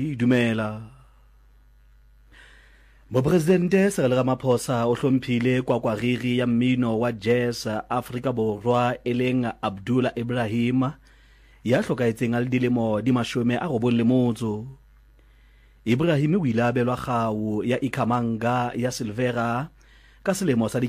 Dumela. Mopresidente Cyril Ramaphosa o hlomphile kwakwariri ya mmino wa jazz Afrika Borwa eleng Abdullah Ibrahim ya hlokaetseng a le dilemo di 90. Ibrahim o ile a belwa kgau ya Ikhamanga ya Silvera ka selemo sa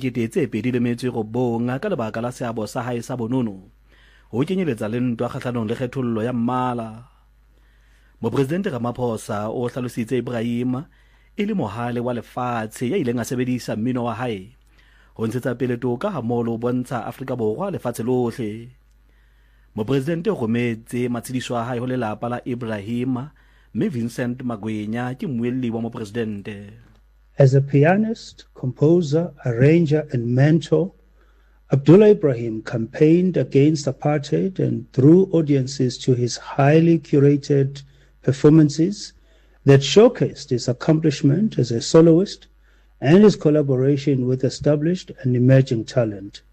2009 ka lebaka la seabo sa hae sa bonono ho kenyeletsa le ntwa kgahlanong le kgethollo ya mmala. Mopresidente Ramaphosa o hlalositse Ibrahim e le mohale wa lefatshe ya ileng a sebedisa mmino wa hae ho ntshetsa pele toka ha molo bontsha Afrika Borwa lefatshe lohle. Mopresidente o rometse matshidiso a hae ho lelapa la Ibrahim, mme Vincent Magwenya ke mmuelli wa mopresidente. As a pianist, composer, arranger and mentor, Abdullah Ibrahim campaigned against apartheid and drew audiences to his highly curated performances that showcased his accomplishment as a soloist and his collaboration with established and emerging talent.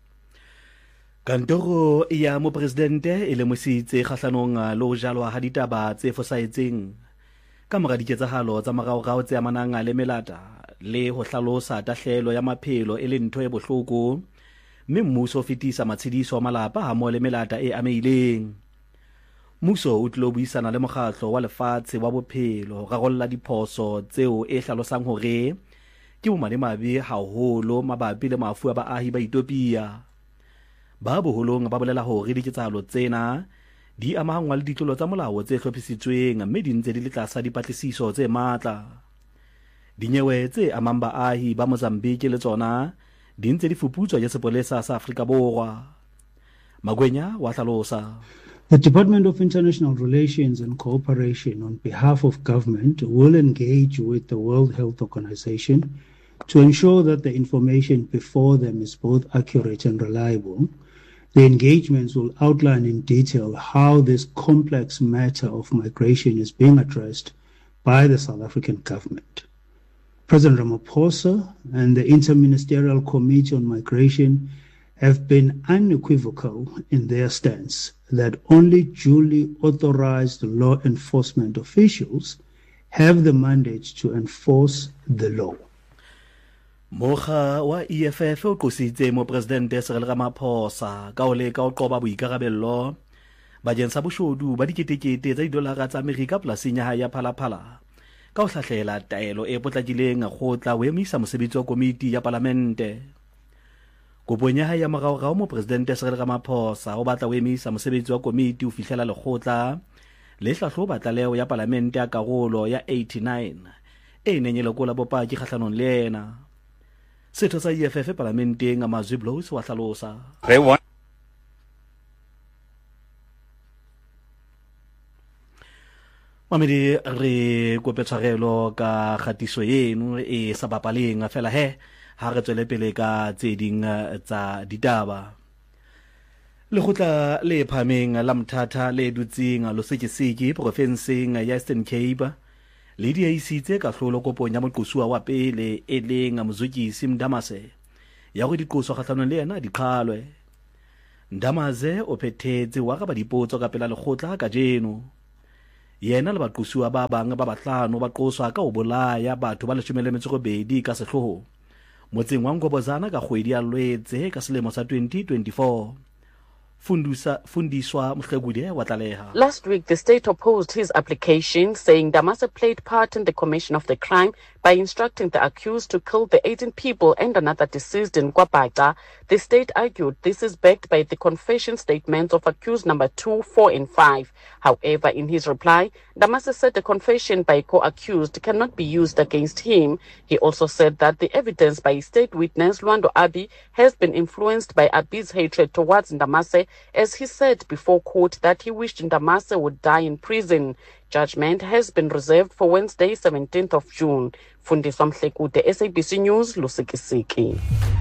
Kantoro ya mopresidente e lemositse kgahlanong le ho jalwa ha ditaba tse fosaetseng ka mora diketsahalo tsa maraorao tse amanang le melata le ho hlalosa tahlelo ya maphelo e le ntho e bohloko, mme mmuso o fetisa matshidiso a malapa ha mo le melata e ameileng. Mmuso o tlo buisana le mokgatlo wa lefatshe wa bophelo ho rarolla diphoso tseo e hlalosang hore ke bomadimabe haholo mabapi le mafu a baahi ba Ethiopia. Ba boholong ba bolela hore diketsahalo tsena di amahangwa le ditlolo tsa molao tse hlophisitsweng, mme di ntse di le tlasa dipatlisiso tse matla. Dinyewe tse amang baahi ba Mozambique le tsona di ntse di fuputswa ke sepolesa sa Afrika Borwa. Magwenya wa hlalosa. The Department of International Relations and Cooperation, on behalf of government, will engage with the World Health Organization to ensure that the information before them is both accurate and reliable. The engagements will outline in detail how this complex matter of migration is being addressed by the South African government. President Ramaphosa and the Interministerial Committee on Migration have been unequivocal in their stance that only duly authorized law enforcement officials have the mandate to enforce the law. Moga wa EFF o qositse mopresidente Cyril Ramaphosa ka o leka o qoba boikarabello bakeng sa boshodu ba diketekete tsa didolara tsa Amerika polasing ya hae ya Phalaphala ka o hlahlela taelo e potlakileng go tla o emisa mosebetsi wa komiti ya palamente. Kopong ya hae ya moraorao mopresidente Cyril Ramaphosa o batla o emisa mosebetsi wa komiti o fihlela lekgotla le hlahloba tlaleho ya palamente ya karolo ya 89 e neng e lekola bopaki kgahlanong le yena. Setho sa EFF parlamenteng Amazwi Blows wa hlalosa. Mamedi re kope tshwarelo ka khatiso eno e sa bapaleng fela ha re tswele pele ka tse ding tsa ditaba. Lekgotla le phameng la Mthatha le dutseng lo sekeseke profenseng ya Eastern Cape le di isitse ka hlolo kopong ya moqosuwa wa pele e leng Mzukisi Mdamase ya go diqoso kgahlanong le yena diqhalwe. Mdamase o phethetse wa ba dipotso ka pela lekgotla ka jeno. Yena le baqosuwa ba bang ba bahlano ba qoswa ka o bolaya batho ba 12 ka sehloho motseng wa Ngobozana ka kgwedi ya Lwetse ka selemo sa 2024. Fundiswa Mhlekude wa tlaleha. Last week, the state opposed his application, saying Damase played part in the commission of the crime by instructing the accused to kill the 18 people and another deceased in KwaBhaca. The state argued this is backed by the confession statements of accused number 2, 4 and 5. However, in his reply, Damase said the confession by co-accused cannot be used against him. He also said that the evidence by state witness Lwando Abi has been influenced by Abi's hatred towards Damase, as he said before court that he wished Ndamase would die in prison. Judgment has been reserved for Wednesday, 17th of June. Fundiswa Mhlekude, SABC News, Lusikisiki.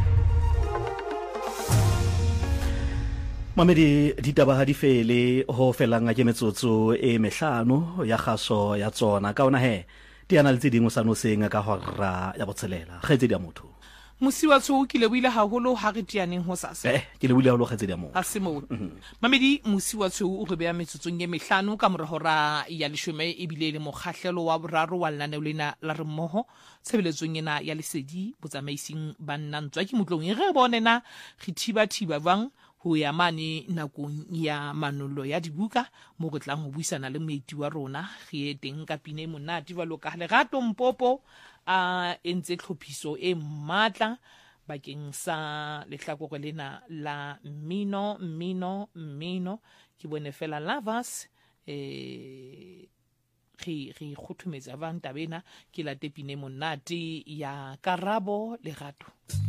Mamedi ditaba ha di fele ho felanga ke metsotso e mehlano ya kgaso ya tsona ka ona di ana le tse dingwe sa no senga ka hora ya botshelela kgetse dia motho. Musi wa tso ke le buile haholo ha re tianeng ho sasa. Ke le buile haholo kgatsedi mo. Ha se mo. Mamedi Musi wa tso o re bea metsotsong ye mehlano ka more hora ya leshome e bile le mokgahlelo wa boraro wa lana lena la re mmoho tshebeletsong ena ya lesedi botsamaising ba nnantswa ke motlong e re bonena re thiba bang ho ya mane nakong ya manolo ya dibuka mo go tlang ho buisana le moeti wa rona re teng ka pine monate ba loka Lerato Mpopo a entse tlhophiso e matla bakeng sa lehlakore lena la mmino ke bone fela Lovers re khuthumetsa bang tabena ke la tepine monate ya Karabo Lerato.